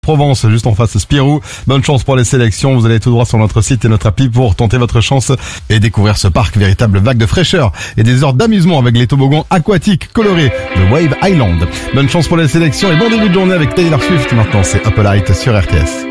Provence, juste en face Spirou. Bonne chance pour les sélections. Vous allez tout droit sur notre site et notre appli pour tenter votre chance et découvrir ce parc, véritable vague de fraîcheur et des heures d'amusement avec les toboggans aquatiques colorés de Wave Island. Bonne chance pour les sélections et bon début de journée avec Taylor Swift. Maintenant, c'est Up Light sur RTS.